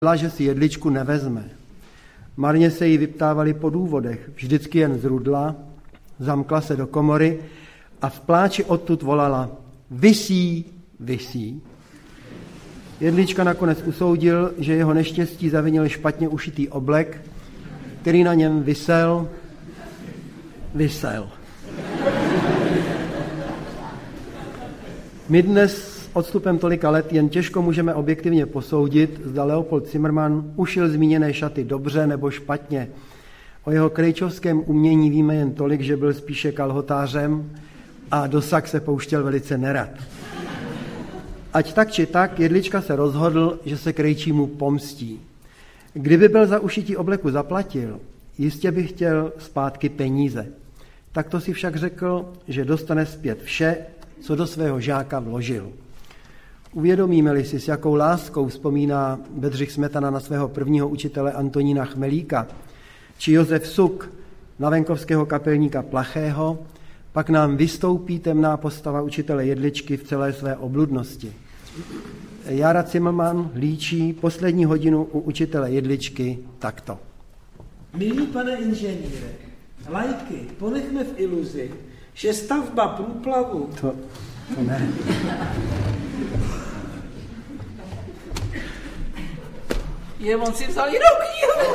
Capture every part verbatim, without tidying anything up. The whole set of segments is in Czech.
že si jedličku nevezme. Marně se jí vyptávali po důvodech, vždycky jen zrudla, zamkla se do komory a v pláči odtud volala: visí, visí. Jedlička nakonec usoudil, že jeho neštěstí zavinil špatně ušitý oblek, který na něm visel, visel. My dnes s odstupem tolika let jen těžko můžeme objektivně posoudit, zda Leopold Zimmermann ušil zmíněné šaty dobře nebo špatně. O jeho krejčovském umění víme jen tolik, že byl spíše kalhotářem a do sak se pouštěl velice nerad. Ať tak či tak, Jedlička se rozhodl, že se krejčímu pomstí. Kdyby byl za ušití obleku zaplatil, jistě by chtěl zpátky peníze. Takto si však řekl, že dostane zpět vše, co do svého žáka vložil. Uvědomíme-li si, s jakou láskou vzpomíná Bedřich Smetana na svého prvního učitele Antonína Chmelíka, či Josef Suk na venkovského kapelníka Plachého, pak nám vystoupí temná postava učitele Jedličky v celé své obludnosti. Jára Zimmermann líčí poslední hodinu u učitele Jedličky takto. Milý pane inženýre, lajky, ponechme v iluzi, že stavba průplavu... To, to ne. Je, on si vzal jinou knihu.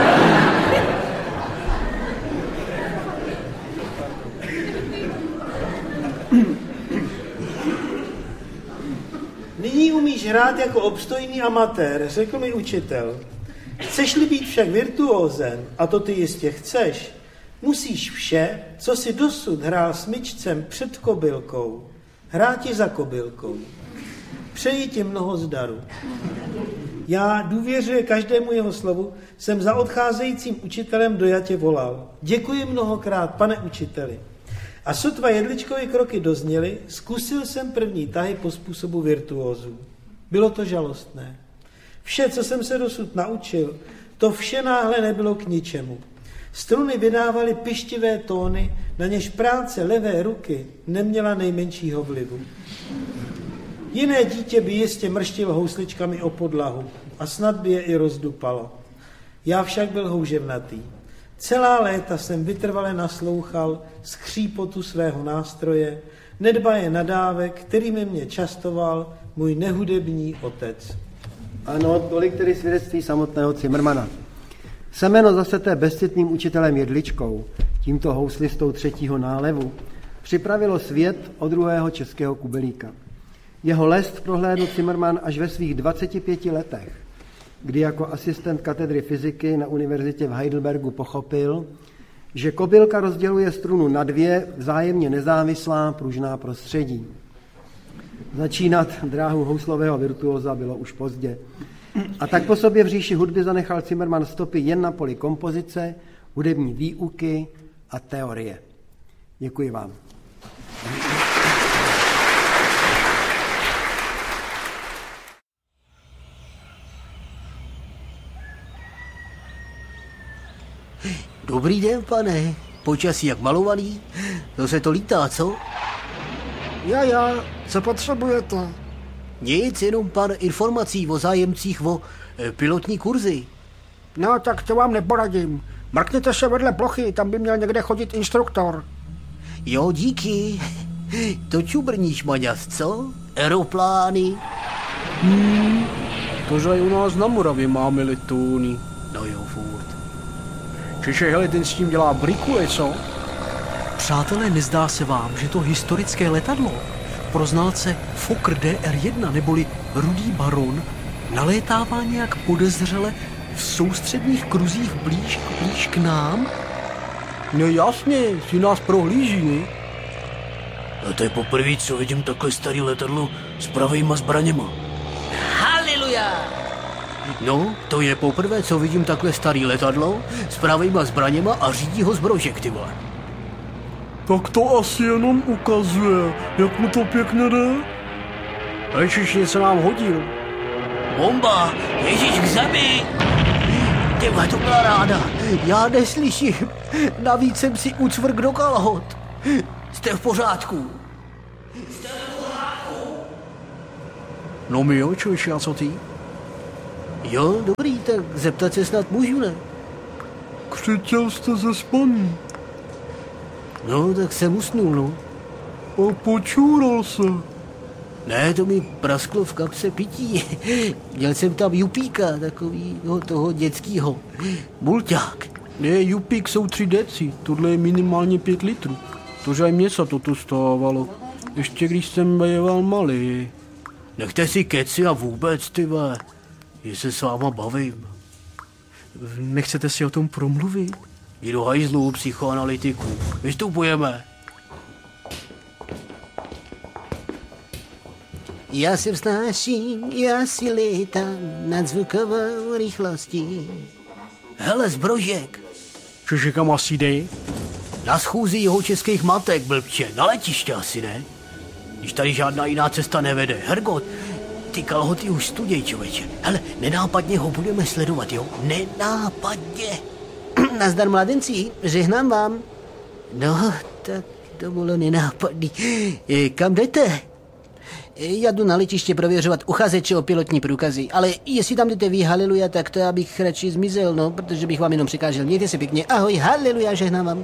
Nyní umíš hrát jako obstojný amatér, řekl mi učitel. Chceš-li být však virtuózem, a to ty jistě chceš, musíš vše, co si dosud hrál smyčcem před kobylkou, hrát ti za kobylkou. Přeji ti mnoho zdaru. Já důvěřuji každému jeho slovu, jsem za odcházejícím učitelem dojatě volal. Děkuji mnohokrát, pane učiteli. A sotva Jedličkovi kroky dozněly, zkusil jsem první tahy po způsobu virtuózů. Bylo to žalostné. Vše, co jsem se dosud naučil, to vše náhle nebylo k ničemu. Struny vydávaly pyštivé tóny, na něž práce levé ruky neměla nejmenšího vlivu. Jiné dítě by jistě mrštilo housličkami o podlahu a snad by je i rozdupalo. Já však byl houževnatý. Celá léta jsem vytrvale naslouchal skřípotu svého nástroje, nedbaje nadávek, kterými mě častoval můj nehudební otec. Ano, tolik tedy svědectví samotného Zimmermana. Semeno zaseté bezcitným učitelem Jedličkou, tímto houslistou třetího nálevu, připravilo svět o druhého českého kubelíka. Jeho lest prohlédl Zimmermann až ve svých dvaceti pěti letech, kdy jako asistent katedry fyziky na univerzitě v Heidelbergu pochopil, že kobylka rozděluje strunu na dvě vzájemně nezávislá pružná prostředí. Začínat dráhu houslového virtuóza bylo už pozdě. A tak po sobě v říši hudby zanechal Zimmermann stopy jen na poli kompozice, hudební výuky a teorie. Děkuji vám. Dobrý den, pane. Počasí jak malovaný. To se to lítá, co? Já, já. Co potřebujete? Nic, jenom pár informací o zájemcích o e, pilotní kurzy. No, tak to vám neporadím. Mrkněte se vedle plochy, tam by měl někde chodit instruktor. Jo, díky. To čubrníš, Maňas, co? Aeroplány. Hmm, tože i u nás na Moravě máme letouny. No jo, furt. Čiže hele, ten s tím dělá brikule, co? Přátelé, nezdá se vám, že to historické letadlo pro znalce Fokker D R jedna neboli Rudý baron nalétává nějak podezřele v soustředních kruzích blíž, blíž k nám? No jasně, si nás prohlíží, ne? A to je poprvé, co vidím takhle starý letadlo s pravejma zbraněma. Haleluja! No, to je poprvé, co vidím takhle starý letadlo s pravejma zbraněma a řídí ho zbrožek, ty vole. Tak to asi jenom ukazuje, jak mu to pěkně jde. Ježiš, něco nám hodil. Bomba! Ježíš k zemi! Ty vole, to byla ráda. Já neslyším. Navíc jsem si ucvrk do kalhot. Jste v pořádku? Jste v pořádku? No my jo, člověče, a co ty? Jo, dobrý, tak zeptat se snad můžu, ne? Křičel jste ze spaní. No, tak jsem usnul, no. A počůral se. Ne, to mi prasklo v kapse pití. Měl jsem tam jupíka, takovýho toho dětskýho. Bulťák. Ne, jupík jsou tři deci, tohle je minimálně pět litrů. Tože aj mně se toto stávalo. Ještě když jsem býval malý. Nechte si keci a vůbec, ty vole, že se s váma bavím. Nechcete si o tom promluvit? Jdi do hajzlu, psychoanalytiku. Vystupujeme. Já se vznáším, já si létám nad zvukovou rychlostí. Hele, zbrožek. Cože kam asi jde? Na schůzi jeho českých matek, blbče. Na letiště asi, ne? Když tady žádná jiná cesta nevede. Hergot, ty kalhoty už studěj, člověče. Hele, nenápadně ho budeme sledovat, jo? Nenápadně. Nazdar, mladenci, žehnám vám. No, tak to bylo nenápadný. E, kam jdete? Já jdu na letiště prověřovat uchazeče o pilotní průkazy, ale jestli tam jdete vy, haleluja, tak to já bych radši zmizel, no, protože bych vám jenom přikážel. Mějte se pěkně, ahoj, haleluja, žehnám vám.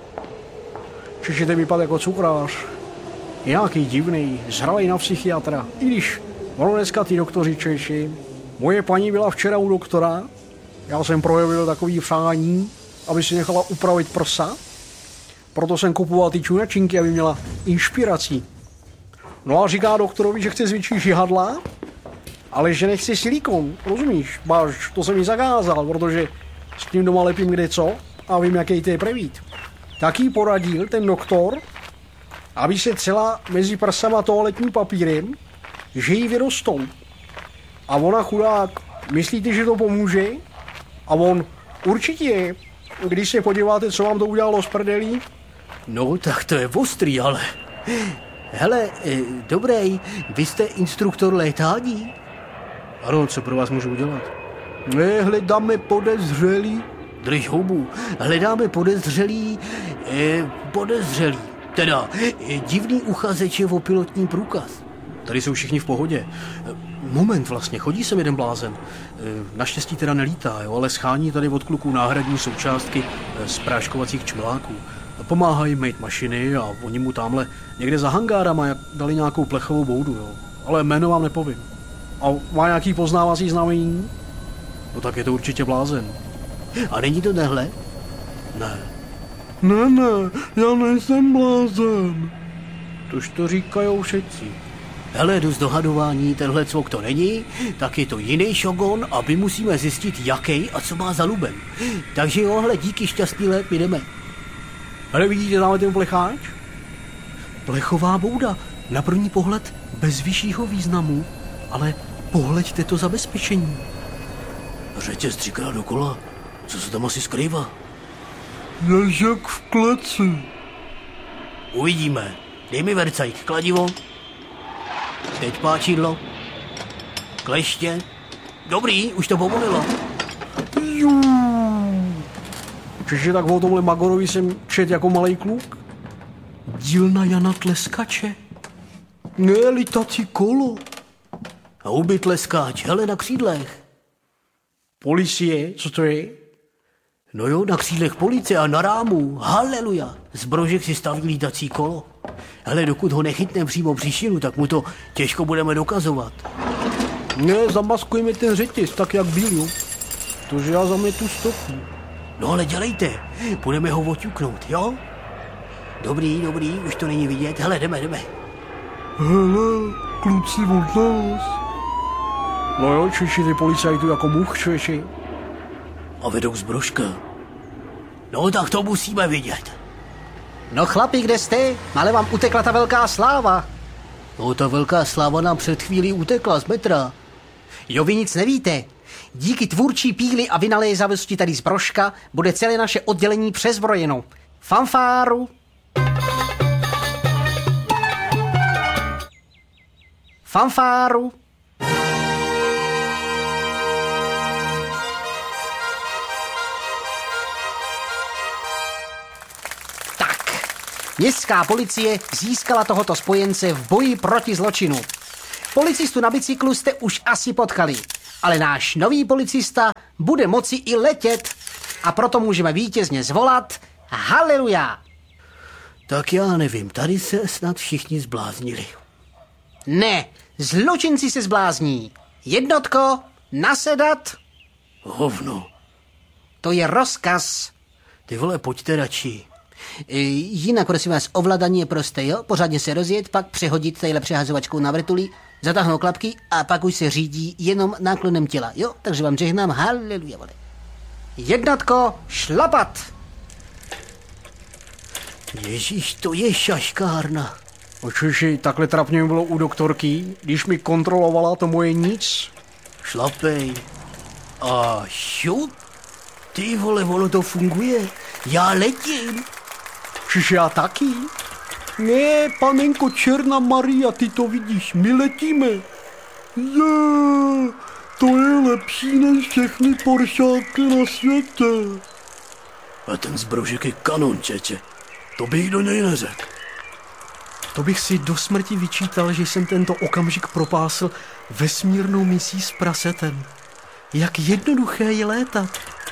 Čiže ten vypadá jako cukrář. Nějaký divný, zralej na psychiatra. I když ono dneska ty doktoři Češi, moje paní byla včera u doktora, já jsem projevil takový přání, aby si nechala upravit prsa, proto jsem kupoval ty čunačinky, aby měla inspiraci. No a říká doktorovi, že chce zvětšit žihadla, ale že nechce silikon, rozumíš? Máš, to jsem mi zakázal, protože s tím doma lepím kde co a vím, jaký to je prevít. Taky poradil ten doktor, aby se celá mezi prsama toaletním papírem, že jí vyrostou. A ona chudák, myslíte, že to pomůže? A on, určitě, když se podíváte, co vám to udělalo s prdelí? No, tak to je ostrý, ale... Hele, e, dobrý, vy jste instruktor létání? Ano, co pro vás můžu udělat? Ne, hledáme podezřelý. Drž hubu, hledáme podezřelý, e, podezřelý. Teda, e, divný uchazeče o pilotní průkaz. Tady jsou všichni v pohodě. Moment vlastně, chodí sem jeden blázen. Naštěstí teda nelítá, jo, ale schání tady od kluků náhradní součástky z práškovacích čmeláků. Pomáhají mít mašiny a oni mu tamhle někde za hangárama dali nějakou plechovou boudu, jo. Ale jméno vám nepovím. A má nějaký poznávací znamení? No tak je to určitě blázen. A není to nehle? Ne. Ne, ne, já nejsem blázen. Tož to říkajou všetci. Hele, jdu z dohadování, tenhle cvok to není, tak je to jiný šogon a my musíme zjistit, jaký a co má za luben. Takže johle, díky, šťastný let, my jdeme. Ale vidíte tam ten plecháč? Plechová bouda, na první pohled bez vyššího významu, ale pohleďte to zabezpečení. Řetěz třikrát dokola, co se tam asi skrývá? Ježek v kleci. Uvidíme, dej mi vercajk, kladivo. Teď páčidlo. Kleště. Dobrý, už to povolilo. Jú. Čiže tak o tomhle Magorovi jsem čet jako malej kluk? Dílna Jana Tleskače. Ne, litací kolo. A huby tleskáč, hele, na křídlech. Policie, co to je? No jo, na křídlech policie a na rámu. Haleluja. Zbrožek si staví lítací kolo. Hele, dokud ho nechytneme přímo při šínu, tak mu to těžko budeme dokazovat. Ne, zamaskujeme ten řetěz, tak jak byl, jo. Tože já zametu stopu. No ale dělejte, budeme ho oťuknout, jo? Dobrý, dobrý, už to není vidět. Hele, jdeme, jdeme. Hele, kluci od nás. No jo, Češi, ty policajtu jako much, Češi. A vedou zbrožka. No tak to musíme vidět. No chlapi, kde jste? Ale vám utekla ta velká sláva. No ta velká sláva nám před chvílí utekla z metra. Jo, vy nic nevíte. Díky tvůrčí píli a vynalézavosti tady zbrožka bude celé naše oddělení přezbrojeno. Fanfáru. Fanfáru. Městská policie získala tohoto spojence v boji proti zločinu. Policistu na bicyklu jste už asi potkali. ale náš nový policista bude moci i letět a proto můžeme vítězně zvolat haleluja. Tak já nevím, tady se snad všichni zbláznili. Ne, zločinci se zblázní. Jednotko, nasedat. Hovno. To je rozkaz. Ty vole, pojďte radši. E, jinak, prosím vás, ovládání je prosté, jo? Pořádně se rozjet, pak přehodit tadyhle přehazovačkou na vrtuli, zatáhnout klapky a pak už se řídí jenom náklonem těla, jo? Takže vám žehnám, haleluja, vole. Jednotko, šlapat. Ježíš, to je šaškárna. Očiši, takhle trapně mi bylo u doktorky, když mi kontrolovala to moje nic. Šlapej. A šup. Ty vole, ono to funguje. Já letím. Čiže já taky? Ne, panenko Černá Maria, ty to vidíš, my letíme. Je, to je lepší než všechny poršáky na světě. A ten zbrožek je kanon, čeče. To bych do něj neřekl. To bych si do smrti vyčítal, že jsem tento okamžik propásl vesmírnou misí s prasetem. Jak jednoduché je létat.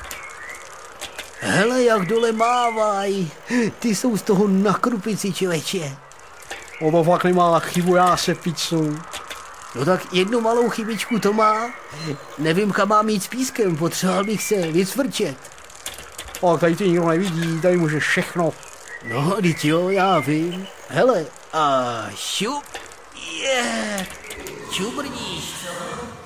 Hele, jak dole mávaj. Ty jsou z toho na krupici, člověče. O to fakt nemá chybu, já se picnu. No tak jednu malou chybičku to má. Nevím, kam mám jít s pískem, potřeboval bych se vycvrčet. O, tady ty nikdo nevidí, tady může všechno. No, teď jo, já vím. Hele, a šup, je, yeah. Čubrníš, co?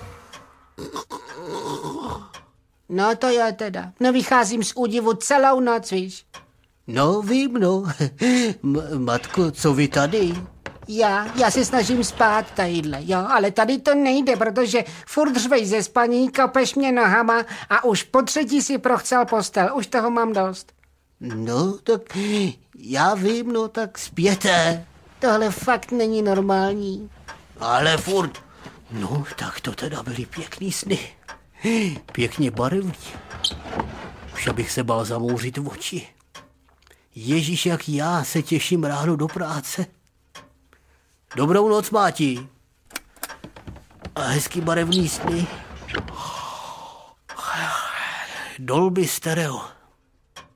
No to já teda. No vycházím z údivu celou noc, víš. No vím, no. M- matko, co vy tady? Já, já se snažím spát tadyhle, jo, ale tady to nejde, protože furt řvej ze spaní, kopeš mě nohama a už po třetí si prochcel postel, už toho mám dost. No, tak já vím, no, tak spěte. Tohle fakt není normální. Ale furt. No, tak to teda byly pěkný sny. Pěkně barevný. Už abych se bál zamouřit v oči. Ježíš, jak já se těším ráno do práce. Dobrou noc, Máti. A hezký barevný sny. Dolby stereo.